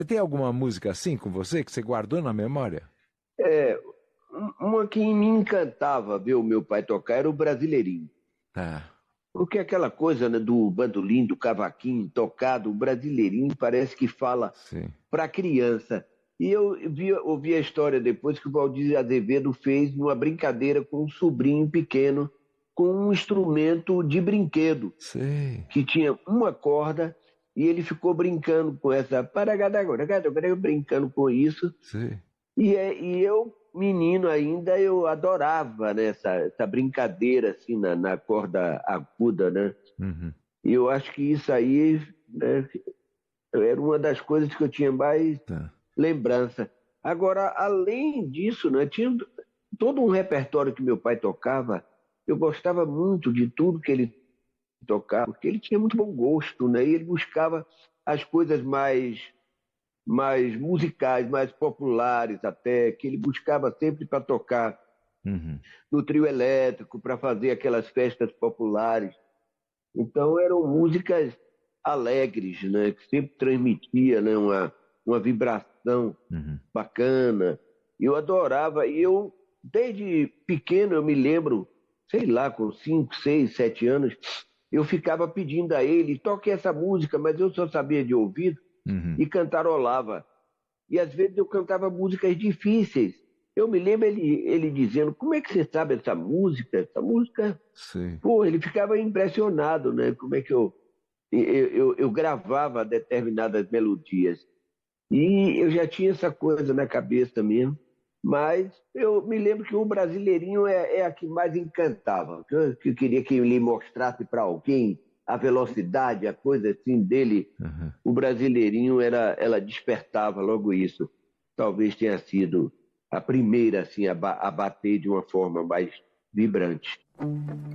Você tem alguma música assim com você que você guardou na memória? É, uma que me encantava ver o meu pai tocar era o Brasileirinho. Ah, Porque aquela coisa, né, do bandolim, do cavaquinho tocado, o Brasileirinho parece que fala sim. para criança. E eu ouvi a história depois que o Valdir Azevedo fez uma brincadeira com um sobrinho pequeno, com um instrumento de brinquedo, Sei, que tinha uma corda, e ele ficou brincando com essa, brincando com isso. sei. E eu, menino ainda, eu adorava, né, essa brincadeira assim na corda aguda, né? Uhum. E eu acho que isso aí, né, era uma das coisas que eu tinha mais Tá. lembrança. Agora, além disso, né, tinha todo um repertório que meu pai tocava. Eu gostava muito de tudo que ele tocava, porque ele tinha muito bom gosto, né? E ele buscava as coisas mais musicais, mais populares até, que ele buscava sempre para tocar Uhum. no trio elétrico, para fazer aquelas festas populares. Então eram músicas alegres, né? Que sempre transmitia, né? Uma vibração Uhum. bacana. Eu adorava, e eu, desde pequeno, eu me lembro, sei lá, com 5, 6, 7 anos, eu ficava pedindo a ele, toque essa música, mas eu só sabia de ouvido Uhum. e cantarolava. E às vezes eu cantava músicas difíceis. Eu me lembro ele dizendo, como é que você sabe essa música? Essa música, Sei. pô, ele ficava impressionado, né? Como é que eu gravava determinadas melodias. E eu já tinha essa coisa na cabeça mesmo. Mas eu me lembro que o Brasileirinho é a que mais encantava. Que eu queria que ele mostrasse para alguém a velocidade, a coisa assim dele. Uhum. O Brasileirinho ela despertava logo isso. Talvez tenha sido a primeira assim a bater de uma forma mais vibrante.